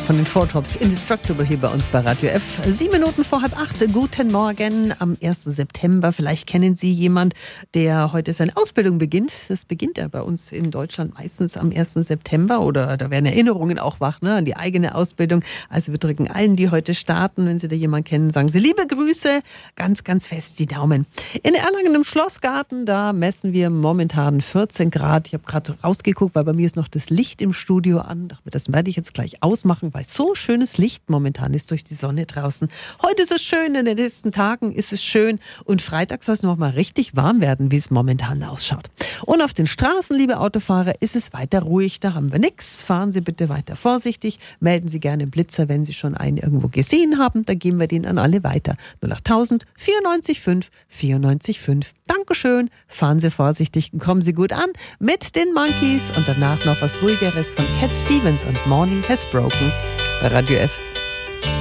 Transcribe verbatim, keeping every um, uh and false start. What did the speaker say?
von den Four Tops, Indestructible hier bei uns bei Radio F. Sieben Minuten vor halb acht. Guten Morgen am ersten September. Vielleicht kennen Sie jemand, der heute seine Ausbildung beginnt. Das beginnt ja bei uns in Deutschland meistens am ersten September oder da werden Erinnerungen auch wach, ne, an die eigene Ausbildung. Also wir drücken allen, die heute starten, wenn Sie da jemanden kennen, sagen Sie liebe Grüße, ganz, ganz fest die Daumen. In Erlangen im Schlossgarten, da messen wir momentan vierzehn Grad. Ich habe gerade rausgeguckt, weil bei mir ist noch das Licht im Studio an. Das werde ich jetzt gleich ausmachen, weil so schönes Licht momentan ist durch die Sonne draußen. Heute ist es schön, in den nächsten Tagen ist es schön und Freitag soll es noch mal richtig warm werden, wie es momentan ausschaut. Und auf den Straßen, liebe Autofahrer, ist es weiter ruhig, da haben wir nichts. Fahren Sie bitte weiter vorsichtig, melden Sie gerne einen Blitzer, wenn Sie schon einen irgendwo gesehen haben, dann geben wir den an alle weiter. null acht tausend vierundneunzig fünf vierundneunzig fünf. Dankeschön, fahren Sie vorsichtig und kommen Sie gut an mit den Monkeys und danach noch was Ruhigeres von Cat Stevens und Morning Has Broken bei Radio F.